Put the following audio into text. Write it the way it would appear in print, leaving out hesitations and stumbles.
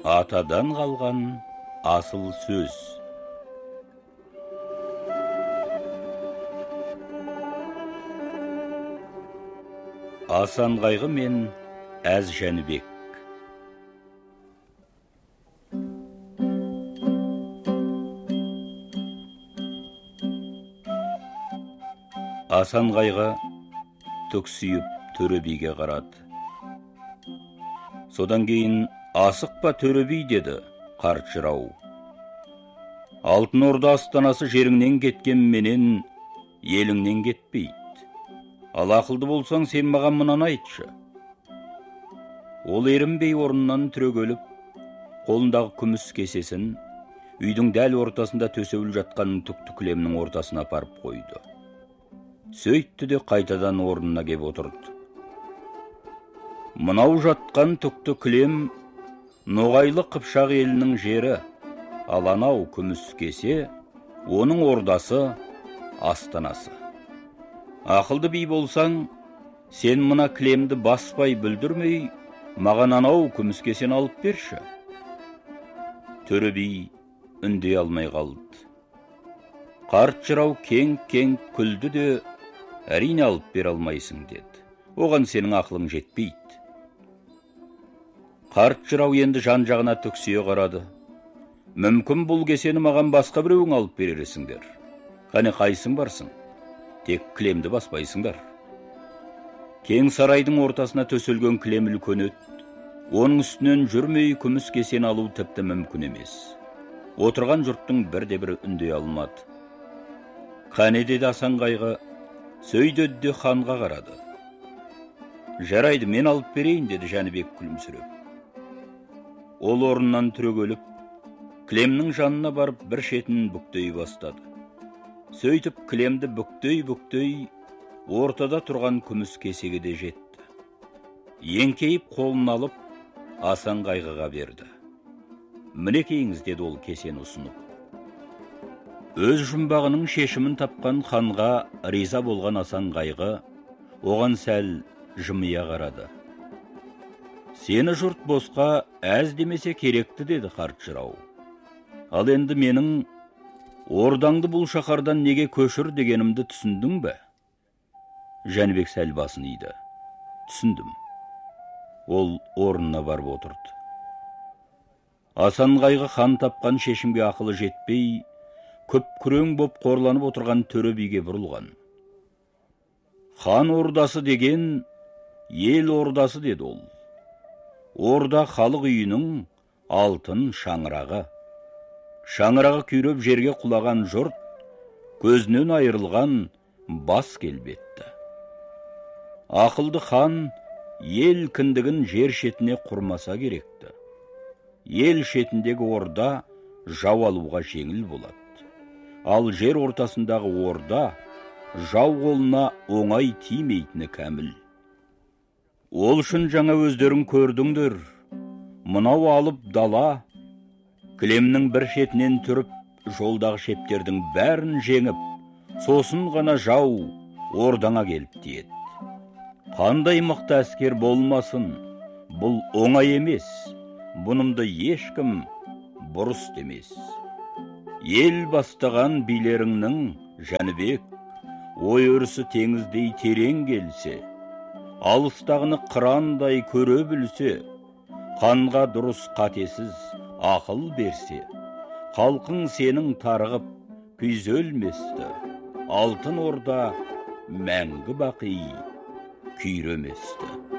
Атадан қалған асыл сөз. Асан Қайғы мен Әз Жәнібек. Асан Қайғы түксиіп Төле биге қарады. Содан кейін асықпа Төле би деді қарт жырау. Алтын Орда астанасы жеріңнен кеткен менен еліңнен кетпейді. Ал ақылды болсаң сен маған мынаны айтшы. Ол ерінбей орнынан түрегеліп, қолындағы күміс кесесін үйдің дәл ортасында төсеулі жатқан түкті кілемнің ортасына апарып қойды. Сөйтті де қайтадан орнына кеп отырды. Мынау жатқан түкті кілем Ноғайлы Қыпшақ елінің жері, ал анау күміс кесе оның ордасы, астанасы. Ақылды би болсаң, сен мына кілемді баспай бүлдірмей, маған анау күміс кесені алып берші. Төле би үндей алмай қалды. Қарт жырау кең күлді де, әрине алып бер алмайсың деді. Оған сенің ақылың жетпейді. Қарт жырау енді жан жағына түксие қарады. Мүмкін бұл кесені маған басқа біреуің алып берерсіңдер. Қане қайсың барсың? Тек кілемді баспайсыңдар. Кең сарайдың ортасына төселген кілем үлкен еді. Оның үстінен жүрмей күміс кесені алу тіпті мүмкін емес. Отырған жұрттың бірде-бірі үндей алмады. Қане деді Асан Қайғы, сөйдеді де ханға қарады. Жарайды, мен алып берейін деді Жәнібек күлімсіреп. Ол орнынан түрегеліп, кілемнің жанына барып бір шетін бүктей бастады. Сөйтіп кілемді бүктей, ортада тұрған күміс кесеге де жетті. Еңкейіп қолын алып, Асан Қайғыға берді. Мінекейіңіз деді ол кесені ұсынып. Өз жұмбағының шешімін тапқан ханға риза болған Асан Қайғы оған сәл жымия қарады. Сені жұрт босқа әз демесе керекті деді қарт жырау. Ал енді менің ордаңды бұл шаһардан неге көшір дегенімді түсіндің бе? Жәнібек сәл басын иді. Түсіндім. Ол орнына барып отырды. Асан Қайғы хан тапқан шешімге ақылы жетпей, көп күрең боп қорланып отырған Төле биге бұрылған. Хан ордасы деген ел ордасы деді ол. Орда халық үйінің алтын шаңырағы. Шаңырағы күйреп жерге құлаған жұрт, көзінен айырылған бас келбетті. Ақылды хан ел кіндігін жер шетіне құрмаса керекті. Ел шетіндегі орда жау алуға жеңіл болады. Ал жер ортасындағы орда жау қолына оңай тимейтіні кәміл. Ол үшін жаңа өздерің көрдіңдер. Мынау алып дала, кілемнің бір шетінен түріп, жолдағы шептердің бәрін жеңіп, сосын ғана жау ордаңа келіп тиеді. Қандай мықты әскер болмасын, бұл оңай емес, бұнымды ешкім бұрыс демес. Ел бастаған билеріңнің, Жәнібек, ой өрісі теңіздей терең келсе, алыстағыны қырандай көре білсе, қанға дұрыс қатесіз ақыл берсе, халқың сенің тарығып күйзелместі, алтын орда мәңгі бақи күйреместі.